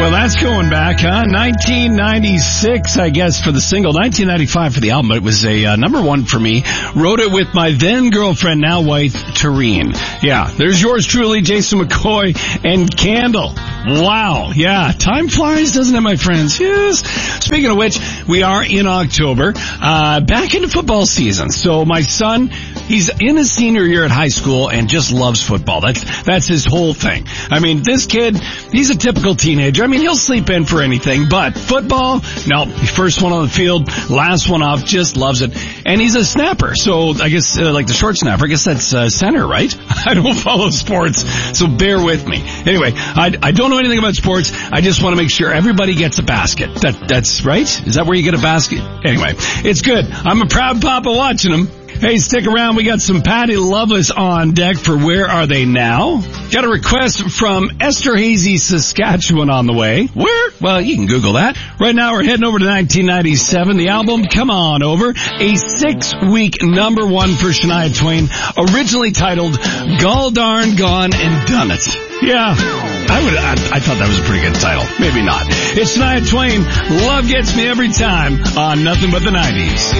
Well, that's going back, huh? 1996, I guess, for the single. 1995 for the album. It was a number one for me. Wrote it with my then girlfriend, now wife, Tareen. Yeah, there's yours truly, Jason McCoy and Candle. Wow. Yeah, time flies, doesn't it, my friends? Yes. Speaking of which, we are in October, back into football season. So my son, he's in his senior year at high school and just loves football. That's his whole thing. I mean, this kid, he's a typical teenager. I mean, he'll sleep in for anything, but football, no, first one on the field, last one off, just loves it. And he's a snapper, so I guess, like the short snapper, I guess that's center, right? I don't follow sports, so bear with me. Anyway, I don't know anything about sports. I just want to make sure everybody gets a basket. That's right? Is that where you get a basket? Anyway, it's good. I'm a proud papa watching them. Hey, stick around. We got some Patty Loveless on deck for Where Are They Now? Got a request from Esterhazy, Saskatchewan on the way. Where? Well, you can Google that. Right now we're heading over to 1997. The album, Come On Over, a 6-week number one for Shania Twain, originally titled Gall Darn Gone and Done It. Yeah, I thought that was a pretty good title. Maybe not. It's Shania Twain. Love gets me every time on Nothing But the 90s.